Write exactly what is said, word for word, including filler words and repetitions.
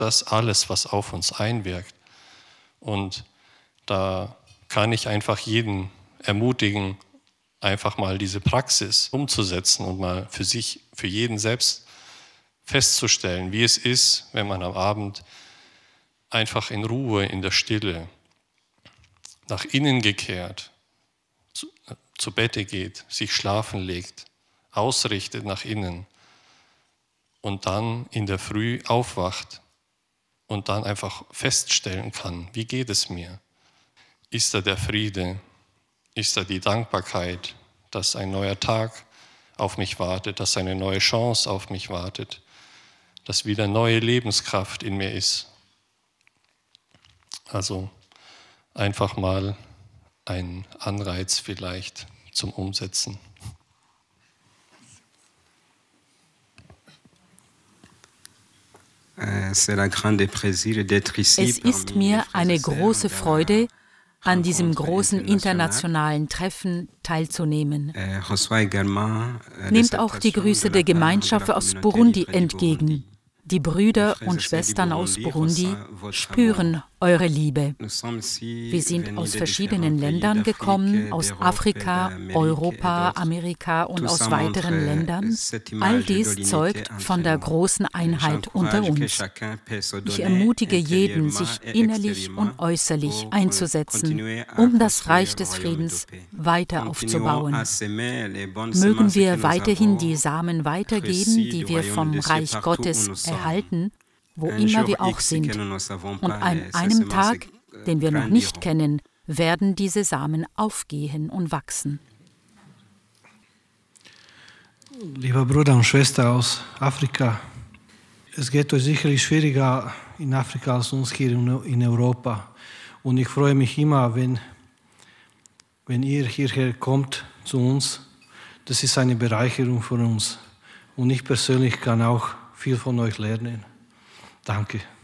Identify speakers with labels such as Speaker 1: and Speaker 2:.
Speaker 1: das alles, was auf uns einwirkt. Und da kann ich einfach jeden ermutigen, einfach mal diese Praxis umzusetzen und mal für sich, für jeden selbst festzustellen, wie es ist, wenn man am Abend einfach in Ruhe, in der Stille, nach innen gekehrt, zu, zu Bette geht, sich schlafen legt, ausrichtet nach innen und dann in der Früh aufwacht und dann einfach feststellen kann, wie geht es mir? Ist da der Friede? Ist da die Dankbarkeit, dass ein neuer Tag auf mich wartet, dass eine neue Chance auf mich wartet, dass wieder neue Lebenskraft in mir ist? Also einfach mal ein Anreiz vielleicht zum Umsetzen.
Speaker 2: Es ist mir eine große Freude, an diesem großen internationalen Treffen teilzunehmen. Nehmt auch die Grüße der Gemeinschaft aus Burundi entgegen. Die Brüder und Schwestern aus Burundi spüren eure Liebe. Wir sind aus verschiedenen Ländern gekommen, aus Afrika, Europa, Amerika und aus weiteren Ländern. All dies zeugt von der großen Einheit unter uns. Ich ermutige jeden, sich innerlich und äußerlich einzusetzen, um das Reich des Friedens weiter aufzubauen. Mögen wir weiterhin die Samen weitergeben, die wir vom Reich Gottes erhalten, wo immer wir auch sind. Und an einem Tag, den wir noch nicht kennen, werden diese Samen aufgehen und wachsen.
Speaker 3: Lieber Bruder und Schwester aus Afrika, es geht euch sicherlich schwieriger in Afrika als uns hier in Europa. Und ich freue mich immer, wenn, wenn ihr hierher kommt zu uns. Das ist eine Bereicherung für uns. Und ich persönlich kann auch viel von euch lernen. Danke.